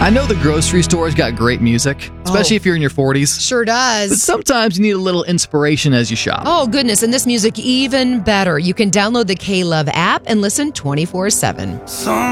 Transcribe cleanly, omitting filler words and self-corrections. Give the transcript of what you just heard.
I know the grocery store's got great music, especially if you're in your 40s. Sure does. But sometimes you need a little inspiration as you shop. Oh, goodness. And this music even better. You can download the K-Love app and listen 24/7.